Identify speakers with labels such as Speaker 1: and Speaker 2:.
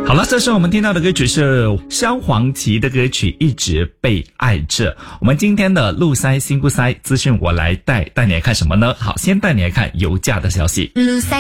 Speaker 1: 好了，这时候我们听到的歌曲是萧煌奇的歌曲《一直被爱着》。我们今天的路塞新不塞资讯我来带你来看什么呢？好，先带你来看油价的消息。
Speaker 2: 路塞